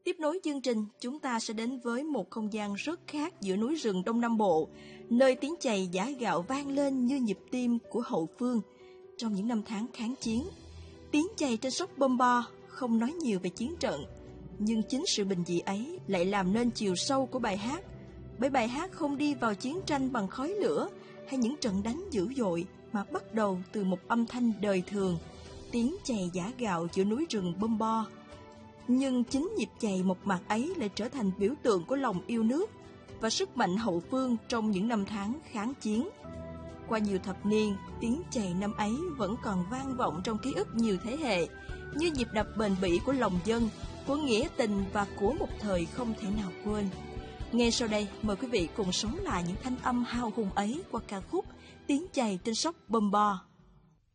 Tiếp nối chương trình, chúng ta sẽ đến với một không gian rất khác giữa núi rừng Đông Nam Bộ, nơi tiếng chày giã gạo vang lên như nhịp tim của hậu phương trong những năm tháng kháng chiến. Tiếng chày trên dốc Bom Bo không nói nhiều về chiến trận, nhưng chính sự bình dị ấy lại làm nên chiều sâu của bài hát. Bởi bài hát không đi vào chiến tranh bằng khói lửa hay những trận đánh dữ dội, mà bắt đầu từ một âm thanh đời thường, tiếng chày giã gạo giữa núi rừng Bom Bo. Nhưng chính nhịp chày mộc mạc ấy lại trở thành biểu tượng của lòng yêu nước và sức mạnh hậu phương trong những năm tháng kháng chiến. Qua nhiều thập niên, tiếng chày năm ấy vẫn còn vang vọng trong ký ức nhiều thế hệ, như nhịp đập bền bỉ của lòng dân, của nghĩa tình và của một thời không thể nào quên. Ngay sau đây, mời quý vị cùng sống lại những thanh âm hào hùng ấy qua ca khúc Tiếng chày trên dốc Bom Bo.